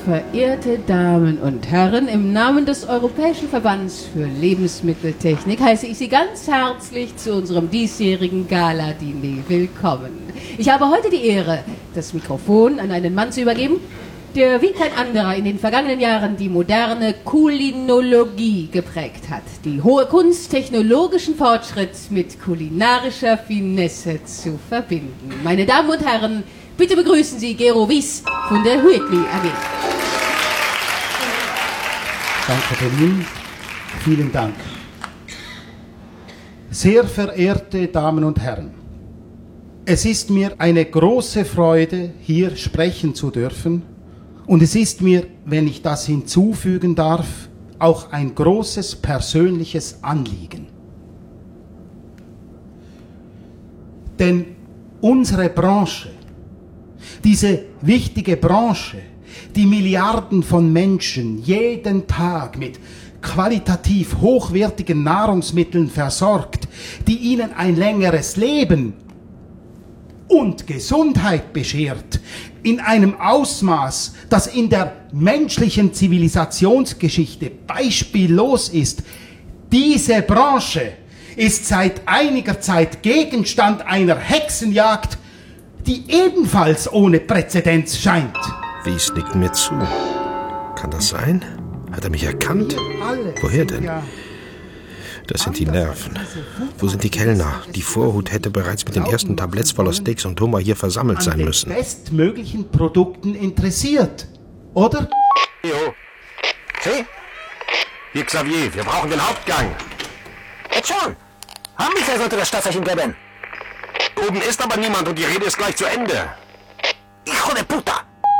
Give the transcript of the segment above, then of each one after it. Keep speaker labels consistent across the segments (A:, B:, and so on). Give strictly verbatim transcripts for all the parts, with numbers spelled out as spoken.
A: Verehrte Damen und Herren, im Namen des Europäischen Verbands für Lebensmitteltechnik heiße ich Sie ganz herzlich zu unserem diesjährigen Gala-Diner willkommen. Ich habe heute die Ehre, das Mikrofon an einen Mann zu übergeben, der wie kein anderer in den vergangenen Jahren die moderne Kulinologie geprägt hat, die hohe Kunst technologischen Fortschritt mit kulinarischer Finesse zu verbinden. Meine Damen und Herren, bitte begrüßen Sie Gero Wies von der Huetli A G.
B: Danke, Berlin. Vielen Dank. Sehr verehrte Damen und Herren, es ist mir eine große Freude, hier sprechen zu dürfen. Und es ist mir, wenn ich das hinzufügen darf, auch ein großes persönliches Anliegen. Denn unsere Branche, diese wichtige Branche, die Milliarden von Menschen jeden Tag mit qualitativ hochwertigen Nahrungsmitteln versorgt, die ihnen ein längeres Leben und Gesundheit beschert, in einem Ausmaß, das in der menschlichen Zivilisationsgeschichte beispiellos ist. Diese Branche ist seit einiger Zeit Gegenstand einer Hexenjagd, die ebenfalls ohne Präzedenz scheint.
C: Wies nickt mir zu. Kann das sein? Hat er mich erkannt? Woher denn? Das sind die Nerven. Wo sind die Kellner? Die Vorhut hätte bereits mit den ersten Tabletts voller Steaks und Hummer hier versammelt sein müssen.
B: An den bestmöglichen Produkten interessiert, oder?
D: Jo. Hey, hier Xavier, wir brauchen den Hauptgang. Jetzt schon. Haben wir ja sollte das Stadtzeichen geben. Oben ist aber niemand und die Rede ist gleich zu Ende. Hijo de puta!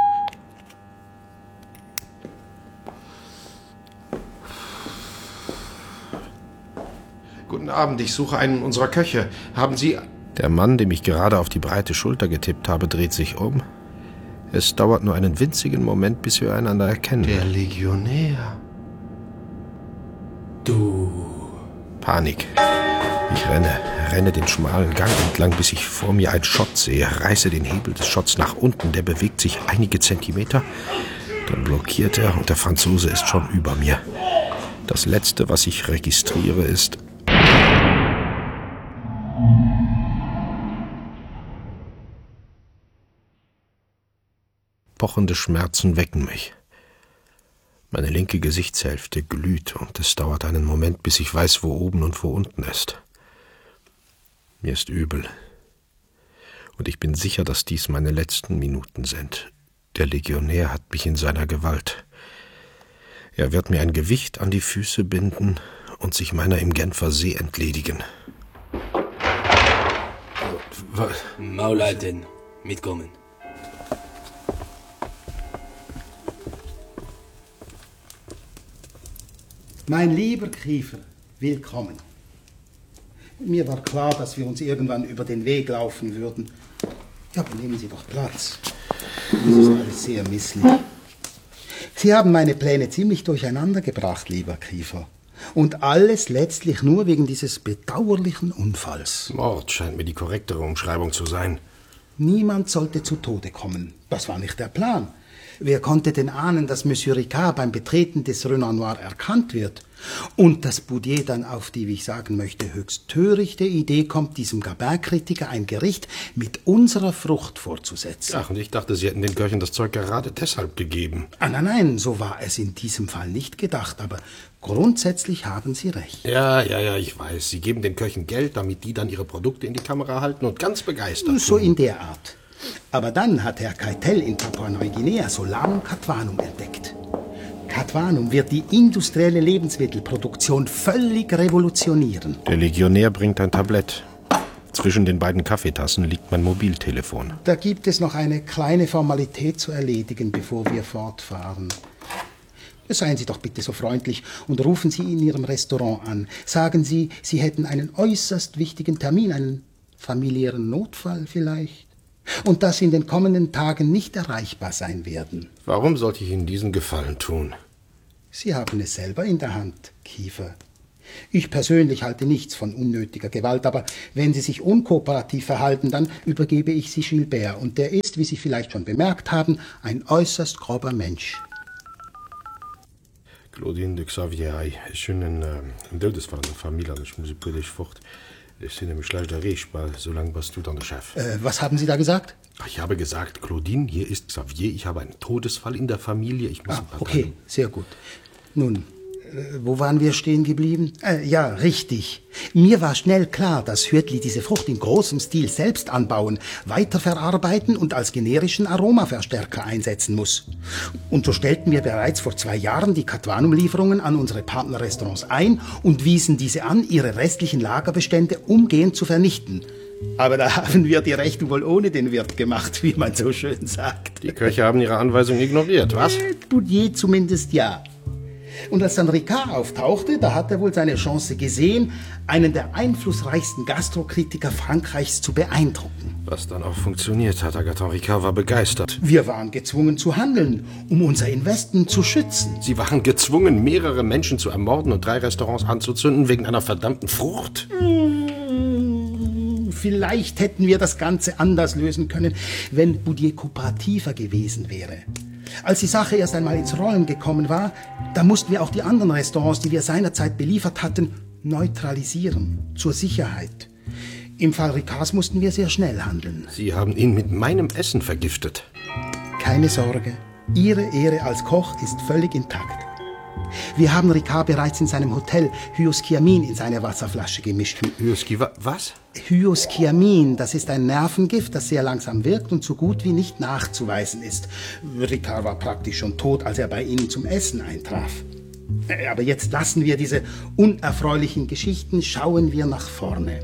C: Guten Abend, ich suche einen unserer Köche. Haben Sie... Der Mann, dem ich gerade auf die breite Schulter getippt habe, dreht sich um. Es dauert nur einen winzigen Moment, bis wir einander erkennen.
E: Der Legionär. Du.
C: Panik. Ich renne, renne den schmalen Gang entlang, bis ich vor mir einen Schott sehe, reiße den Hebel des Schotts nach unten, der bewegt sich einige Zentimeter, dann blockiert er und der Franzose ist schon über mir. Das Letzte, was ich registriere, ist... Pochende Schmerzen wecken mich. Meine linke Gesichtshälfte glüht und es dauert einen Moment, bis ich weiß, wo oben und wo unten ist. Mir ist übel. Und ich bin sicher, dass dies meine letzten Minuten sind. Der Legionär hat mich in seiner Gewalt. Er wird mir ein Gewicht an die Füße binden und sich meiner im Genfer See entledigen.
E: Maul halten. Mitkommen.
B: Mein lieber Kiefer, willkommen. Mir war klar, dass wir uns irgendwann über den Weg laufen würden. Ja, aber nehmen Sie doch Platz. Das ist alles sehr misslich. Sie haben meine Pläne ziemlich durcheinander gebracht, lieber Kiefer. Und alles letztlich nur wegen dieses bedauerlichen Unfalls.
C: Mord scheint mir die korrektere Umschreibung zu sein.
B: Niemand sollte zu Tode kommen. Das war nicht der Plan. Wer konnte denn ahnen, dass Monsieur Ricard beim Betreten des Renard Noir erkannt wird? Und dass Boudier dann auf die, wie ich sagen möchte, höchst törichte Idee kommt, diesem Gabin-Kritiker ein Gericht mit unserer Frucht vorzusetzen.
C: Ach, und ich dachte, Sie hätten den Köchen das Zeug gerade deshalb gegeben.
B: Ah, nein, nein, so war es in diesem Fall nicht gedacht, aber grundsätzlich haben Sie recht.
C: Ja, ja, ja, ich weiß. Sie geben den Köchen Geld, damit die dann ihre Produkte in die Kamera halten und ganz begeistert
B: So
C: tun.
B: in der Art. Aber dann hat Herr Keitel in Papua-Neuguinea Solanum Katwanum entdeckt. Katwanum wird die industrielle Lebensmittelproduktion völlig revolutionieren.
C: Der Legionär bringt ein Tablett. Zwischen den beiden Kaffeetassen liegt mein Mobiltelefon.
B: Da gibt es noch eine kleine Formalität zu erledigen, bevor wir fortfahren. Seien Sie doch bitte so freundlich und rufen Sie in Ihrem Restaurant an. Sagen Sie, Sie hätten einen äußerst wichtigen Termin, einen familiären Notfall vielleicht. Und dass Sie in den kommenden Tagen nicht erreichbar sein werden.
C: Warum sollte ich Ihnen diesen Gefallen tun?
B: Sie haben es selber in der Hand, Kiefer. Ich persönlich halte nichts von unnötiger Gewalt, aber wenn Sie sich unkooperativ verhalten, dann übergebe ich Sie Gilbert. Und der ist, wie Sie vielleicht schon bemerkt haben, ein äußerst grober Mensch.
C: Claudine de Xavier, ich bin ein, äh, ein Todesfall in der Familie, ich muss politisch fort. Ich bin nämlich schlecht erreichbar, solange warst du dann der Chef.
B: Äh, was haben Sie da gesagt?
C: Ich habe gesagt, Claudine, hier ist Xavier, ich habe einen Todesfall in der Familie, ich muss...
B: Ah, okay, sehr gut. Nun, äh, wo waren wir stehen geblieben? Äh, ja, richtig. Mir war schnell klar, dass Hürtli diese Frucht in großem Stil selbst anbauen, weiterverarbeiten und als generischen Aromaverstärker einsetzen muss. Und so stellten wir bereits vor zwei Jahren die Katwanum-Lieferungen an unsere Partnerrestaurants ein und wiesen diese an, ihre restlichen Lagerbestände umgehend zu vernichten. Aber da haben wir die Rechnung wohl ohne den Wirt gemacht, wie man so schön sagt.
C: Die Köche haben ihre Anweisung ignoriert, was?
B: Äh, Boudier zumindest ja. Und als dann Ricard auftauchte, da hat er wohl seine Chance gesehen, einen der einflussreichsten Gastrokritiker Frankreichs zu beeindrucken.
C: Was dann auch funktioniert hat, Agathon Ricard war begeistert.
B: Wir waren gezwungen zu handeln, um unser Investment zu schützen.
C: Sie waren gezwungen, mehrere Menschen zu ermorden und drei Restaurants anzuzünden wegen einer verdammten Frucht?
B: Vielleicht hätten wir das Ganze anders lösen können, wenn Boudier kooperativer gewesen wäre. Als die Sache erst einmal ins Rollen gekommen war, da mussten wir auch die anderen Restaurants, die wir seinerzeit beliefert hatten, neutralisieren, zur Sicherheit. Im Fall Ricards mussten wir sehr schnell handeln.
C: Sie haben ihn mit meinem Essen vergiftet.
B: Keine Sorge, Ihre Ehre als Koch ist völlig intakt. Wir haben Ricard bereits in seinem Hotel Hyoscyamin in seine Wasserflasche gemischt.
C: Hyoski, was?
B: Hyoscyamin, das ist ein Nervengift, das sehr langsam wirkt und so gut wie nicht nachzuweisen ist. Ricard war praktisch schon tot, als er bei Ihnen zum Essen eintraf. Aber jetzt lassen wir diese unerfreulichen Geschichten, schauen wir nach vorne.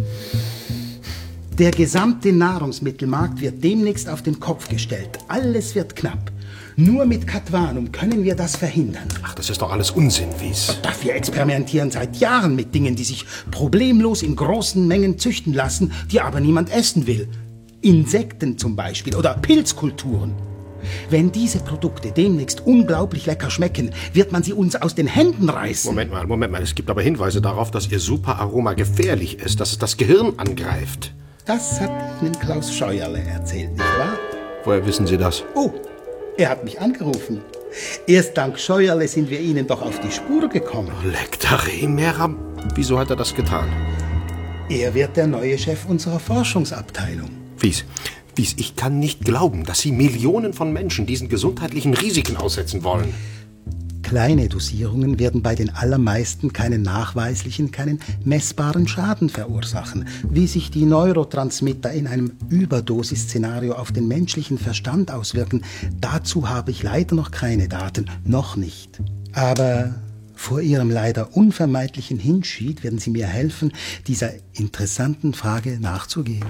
B: Der gesamte Nahrungsmittelmarkt wird demnächst auf den Kopf gestellt. Alles wird knapp. Nur mit Katwanum können wir das verhindern.
C: Ach, das ist doch alles Unsinn, Wies.
B: Ach, wir experimentieren seit Jahren mit Dingen, die sich problemlos in großen Mengen züchten lassen, die aber niemand essen will. Insekten zum Beispiel oder Pilzkulturen. Wenn diese Produkte demnächst unglaublich lecker schmecken, wird man sie uns aus den Händen reißen.
C: Moment mal, Moment mal. Es gibt aber Hinweise darauf, dass Ihr Superaroma gefährlich ist, dass es das Gehirn angreift.
B: Das hat Ihnen Klaus Scheuerle erzählt, nicht wahr?
C: Woher wissen Sie das?
B: Oh, er hat mich angerufen. Erst dank Scheuerle sind wir Ihnen doch auf die Spur gekommen.
C: Lectare mera. Wieso hat er das getan?
B: Er wird der neue Chef unserer Forschungsabteilung.
C: Wies, Wies, ich kann nicht glauben, dass Sie Millionen von Menschen diesen gesundheitlichen Risiken aussetzen wollen.
B: Kleine Dosierungen werden bei den allermeisten keinen nachweislichen, keinen messbaren Schaden verursachen. Wie sich die Neurotransmitter in einem Überdosis-Szenario auf den menschlichen Verstand auswirken, dazu habe ich leider noch keine Daten, noch nicht. Aber vor Ihrem leider unvermeidlichen Hinschied werden Sie mir helfen, dieser interessanten Frage nachzugehen.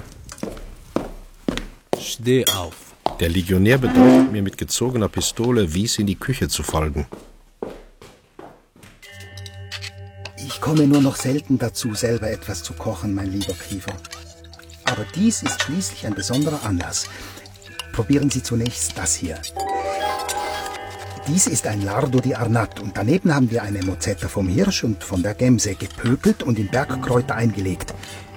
E: Steh auf.
C: Der Legionär bedeutet mir mit gezogener Pistole, Wies in die Küche zu folgen.
B: Ich komme nur noch selten dazu, selber etwas zu kochen, mein lieber Kiefer. Aber dies ist schließlich ein besonderer Anlass. Probieren Sie zunächst das hier. Dies ist ein Lardo di Arnat und daneben haben wir eine Mozzetta vom Hirsch und von der Gemse gepökelt und in Bergkräuter eingelegt.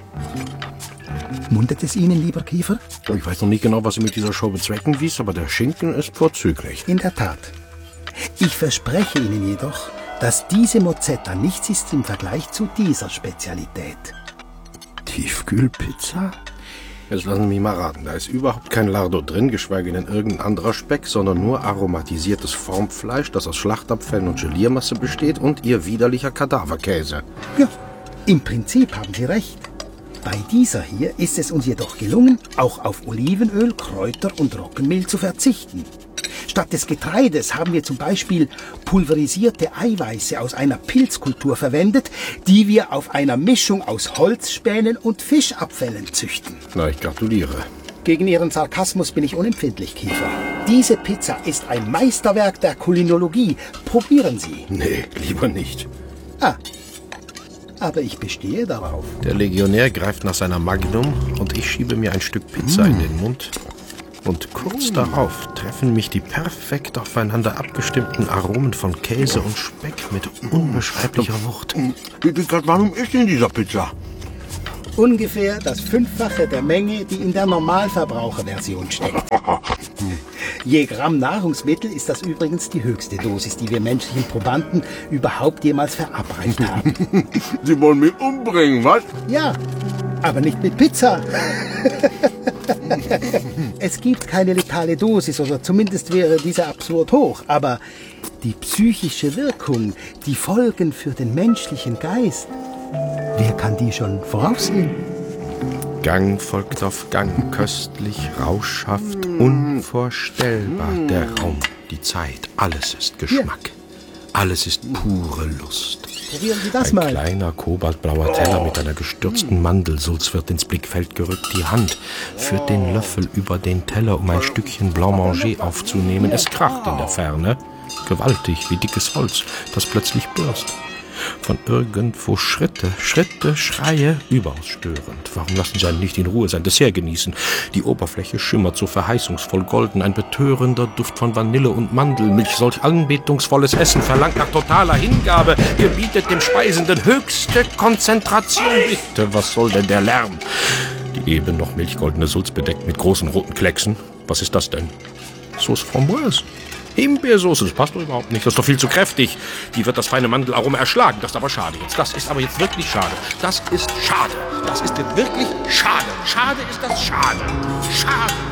B: Mundet es Ihnen, lieber Kiefer?
C: Ich weiß noch nicht genau, was Sie mit dieser Show bezwecken, Wies, aber der Schinken ist vorzüglich.
B: In der Tat. Ich verspreche Ihnen jedoch, dass diese Mozzetta nichts ist im Vergleich zu dieser Spezialität.
C: Tiefkühlpizza? Jetzt lassen Sie mich mal raten. Da ist überhaupt kein Lardo drin, geschweige denn irgendein anderer Speck, sondern nur aromatisiertes Formfleisch, das aus Schlachtabfällen und Geliermasse besteht und Ihr widerlicher Kadaverkäse.
B: Ja, im Prinzip haben Sie recht. Bei dieser hier ist es uns jedoch gelungen, auch auf Olivenöl, Kräuter und Roggenmehl zu verzichten. Statt des Getreides haben wir zum Beispiel pulverisierte Eiweiße aus einer Pilzkultur verwendet, die wir auf einer Mischung aus Holzspänen und Fischabfällen züchten.
C: Na, ich gratuliere.
B: Gegen Ihren Sarkasmus bin ich unempfindlich, Kiefer. Diese Pizza ist ein Meisterwerk der Kulinologie. Probieren Sie.
C: Nee, lieber nicht.
B: Ah, aber ich bestehe darauf.
C: Der Legionär greift nach seiner Magnum und ich schiebe mir ein Stück Pizza mm. in den Mund. Und kurz mm. darauf treffen mich die perfekt aufeinander abgestimmten Aromen von Käse und Speck mit unbeschreiblicher Wucht.
D: Warum ist in dieser Pizza?
B: Ungefähr das Fünffache der Menge, die in der Normalverbraucherversion steckt. Je Gramm Nahrungsmittel ist das übrigens die höchste Dosis, die wir menschlichen Probanden überhaupt jemals verabreicht haben.
D: Sie wollen mich umbringen, was?
B: Ja, aber nicht mit Pizza. Es gibt keine letale Dosis, oder zumindest wäre diese absurd hoch. Aber die psychische Wirkung, die Folgen für den menschlichen Geist, wer kann die schon voraussehen?
C: Gang folgt auf Gang, köstlich, rauschhaft, unvorstellbar. Der Raum, die Zeit, alles ist Geschmack. Alles ist pure Lust.
B: Probieren Sie das
C: Ein
B: mal.
C: kleiner kobaltblauer Teller mit einer gestürzten Mandelsulz wird ins Blickfeld gerückt. Die Hand führt den Löffel über den Teller, um ein Stückchen Blanc-Manger aufzunehmen. Es kracht in der Ferne, gewaltig wie dickes Holz, das plötzlich birst. Von irgendwo Schritte, Schritte, Schreie, überaus störend. Warum lassen Sie einen nicht in Ruhe sein Dessert genießen? Die Oberfläche schimmert so verheißungsvoll golden, ein betörender Duft von Vanille und Mandelmilch. Solch anbetungsvolles Essen verlangt nach totaler Hingabe. Ihr bietet dem Speisenden höchste Konzentration. Bitte, was soll denn der Lärm? Die eben noch milchgoldene Sulz bedeckt mit großen roten Klecksen. Was ist das denn? Sauce Framboise. Himbeersoße, das passt doch überhaupt nicht. Das ist doch viel zu kräftig. Die wird das feine Mandelaroma erschlagen. Das ist aber schade jetzt. Das ist aber jetzt wirklich schade. Das ist schade. Das ist jetzt wirklich schade. Schade ist das schade. Schade.